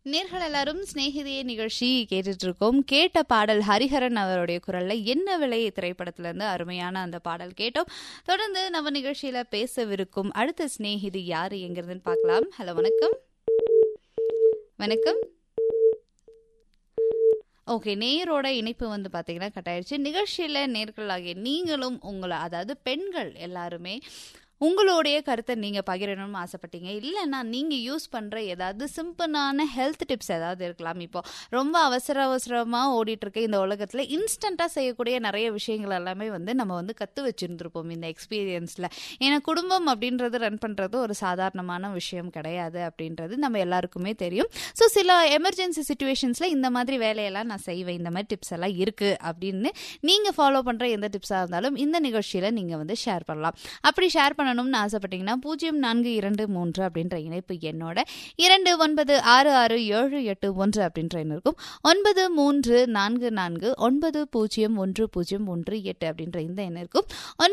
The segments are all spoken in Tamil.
நேர்கள் எல்லாரும் சிநேகிதியே நிகழ்ச்சி கேட்டுட்டு இருக்கோம். கேட்ட பாடல் ஹரிஹரன் அவருடைய குரல்ல என்ன விலை திரைப்படத்துல இருந்து அருமையான அந்த பாடல் கேட்டோம். தொடர்ந்து நம்ம நிகழ்ச்சியில பேசவிருக்கும் அடுத்த சிநேகிதி யாரு எங்கிறதுன்னு பார்க்கலாம். ஹலோ, வணக்கம். வணக்கம். ஓகே, நேரோட இணைப்பு வந்து பார்த்தீங்கன்னா கட் ஆயிடுச்சு. நிகழ்ச்சியில் நேர்களாகிய நீங்களும் உங்களை, அதாவது பெண்கள் எல்லாருமே உங்களுடைய கருத்தை நீங்கள் பகிரணும்னு ஆசைப்பட்டீங்க, இல்லைன்னா நீங்கள் யூஸ் பண்ணுற ஏதாவது சிம்பிளான ஹெல்த் டிப்ஸ் ஏதாவது இருக்கலாம். இப்போ ரொம்ப அவசரமாக ஓடிட்டுருக்க இந்த உலகத்தில் இன்ஸ்டண்ட்டாக செய்யக்கூடிய நிறைய விஷயங்கள் எல்லாமே வந்து நம்ம வந்து கற்று வச்சுருந்துருப்போம் இந்த எக்ஸ்பீரியன்ஸில். ஏன்னா குடும்பம் அப்படின்றது ரன் பண்ணுறது ஒரு சாதாரணமான விஷயம் கிடையாது அப்படின்றது நம்ம எல்லாருக்குமே தெரியும். ஸோ சில எமர்ஜென்சி சுச்சுவேஷன்ஸில் இந்த மாதிரி வேலையெல்லாம் நான் செய்வேன், இந்த மாதிரி டிப்ஸ் எல்லாம் இருக்குது அப்படின்னு நீங்கள் ஃபாலோ பண்ணுற எந்த டிப்ஸாக இருந்தாலும் இந்த நிகழ்ச்சியில் நீங்கள் வந்து ஷேர் பண்ணலாம். அப்படி ஷேர் பண்ணணும்னு ஆசைப்பட்டீங்கன்னா 0423 அப்படின்ற இணைப்பு என்னோட 29666781 அப்படின்ற எண் இருக்கும். 9344901018 அப்படின்ற இந்த எண் இருக்கும்.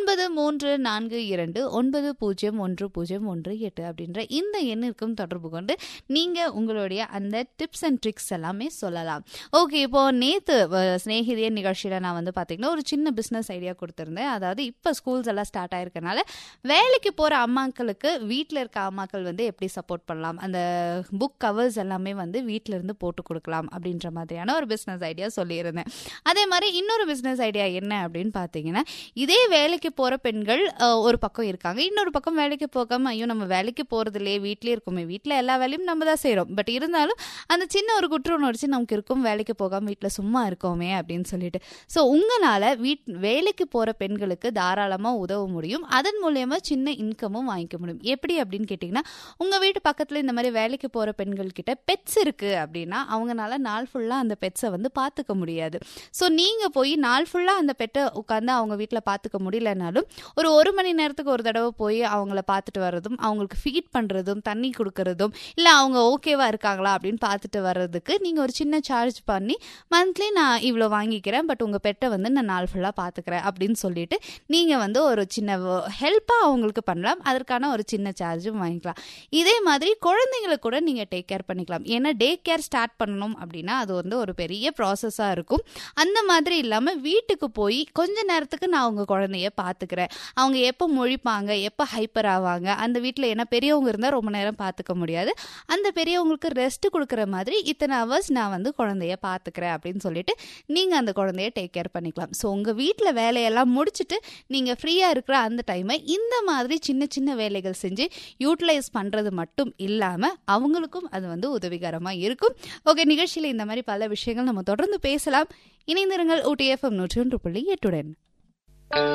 9342901018 அப்படின்ற இந்த எண்ணிற்கும் தொடர்பு கொண்டு நீங்க உங்களுடைய அந்த டிப்ஸ் அண்ட் ட்ரிக்ஸ் எல்லாமே சொல்லலாம். ஓகே, இப்போ நேத்து சிநேகிதிய நிகழ்ச்சியில நான் வந்து பாத்தீங்கன்னா ஒரு சின்ன பிசினஸ் ஐடியா கொடுத்திருந்தேன். அதாவது இப்ப ஸ்கூல்ஸ் எல்லாம் ஸ்டார்ட் ஆயிருக்கனால வேலைக்கு போற அம்மாக்களுக்கு வீட்டில் இருக்க அம்மாக்கள் வந்து எப்படி சப்போர்ட் பண்ணலாம், அந்த புக் கவர்ஸ் எல்லாமே வந்து வீட்டில இருந்து போட்டு கொடுக்கலாம் அப்படின்ற மாதிரியான ஒரு பிசினஸ் ஐடியா சொல்லியிருந்தேன். அதே மாதிரி இன்னொரு பிசினஸ் ஐடியா என்ன அப்படின்னு பார்த்தீங்கன்னா, இதே வேலைக்கு போற பெண்கள் ஒரு பக்கம் இருக்காங்க, இன்னொரு பக்கம் வேலைக்கு போகாம ஐயோ நம்ம வேலைக்கு போறதுலேயே வீட்லயே இருக்குமே, வீட்டில் எல்லா வேலையும் நம்ம தான் செய்யறோம், பட் இருந்தாலும் அந்த சின்ன ஒரு குற்ற உணர்ச்சி நமக்கு இருக்கும், வேலைக்கு போகாம வீட்டில் சும்மா இருக்கோமே அப்படின்னு சொல்லிட்டு. ஸோ உங்களால வேலைக்கு போற பெண்களுக்கு தாராளமா உதவ முடியும். அதன் மூலயமா சின்ன இன்கமும் வாங்கிக்க முடியும். எப்படி அப்படின்னு கேட்டிங்கன்னா, உங்கள் வீட்டு பக்கத்தில் இந்த மாதிரி வேலைக்கு போகிற பெண்கள் கிட்ட பெட்ஸ் இருக்குது அப்படின்னா அவங்களால நாள் ஃபுல்லாக அந்த பெட்ஸை வந்து பார்த்துக்க முடியாது. ஸோ நீங்கள் போய் நாள் ஃபுல்லாக அந்த பெட்டை உட்காந்து அவங்க வீட்டில் பார்த்துக்க முடியலனாலும் ஒரு மணி நேரத்துக்கு ஒரு தடவை போய் அவங்கள பார்த்துட்டு வர்றதும், அவங்களுக்கு ஃபீட் பண்ணுறதும், தண்ணி கொடுக்கறதும், இல்லை அவங்க ஓகேவா இருக்காங்களா அப்படின்னு பார்த்துட்டு வர்றதுக்கு நீங்கள் ஒரு சின்ன சார்ஜ் பண்ணி மந்த்லி நான் இவ்வளோ வாங்கிக்கிறேன், பட் உங்கள் பெட்டை வந்து நான் நாள் ஃபுல்லாக பார்த்துக்கிறேன் அப்படின்னு சொல்லிட்டு நீங்கள் வந்து ஒரு சின்ன ஹெல்ப்பாக அவங்களுக்கு பண்ணலாம். அதற்கான ஒரு சின்ன சார்ஜும் வாங்கிக்கலாம். இதே மாதிரி குழந்தைங்களை கூட நீங்கள் டேக் கேர் பண்ணிக்கலாம். ஏன்னா டே கேர் ஸ்டார்ட் பண்ணணும் அப்படின்னா அது வந்து ஒரு பெரிய ப்ராசஸாக இருக்கும். அந்த மாதிரி இல்லாமல் வீட்டுக்கு போய் கொஞ்ச நேரத்துக்கு நான் அவங்க குழந்தைய பார்த்துக்கிறேன், அவங்க எப்போ முழிப்பாங்க, எப்போ ஹைப்பர் ஆவாங்க, அந்த வீட்டில் ஏன்னா பெரியவங்க இருந்தால் ரொம்ப நேரம் பார்த்துக்க முடியாது, அந்த பெரியவங்களுக்கு ரெஸ்ட் கொடுக்குற மாதிரி இத்தனை ஹவர்ஸ் நான் வந்து குழந்தைய பார்த்துக்கிறேன் அப்படின்னு சொல்லிட்டு நீங்கள் அந்த குழந்தைய டேக் கேர் பண்ணிக்கலாம். ஸோ உங்கள் வீட்டில் வேலையெல்லாம் முடிச்சுட்டு நீங்கள் ஃப்ரீயாக இருக்கிற அந்த டைமை இந்த மாதிரி சின்ன சின்ன வேலைகள் செஞ்சு யூட்டிலைஸ் பண்றது மட்டும் இல்லாம அவங்களுக்கும் அது வந்து உதவிகரமா இருக்கும். ஓகே, நிகழ்ச்சியில இந்த மாதிரி பல விஷயங்கள் நம்ம தொடர்ந்து பேசலாம். இணைந்திருங்கள் OTFM 101.8.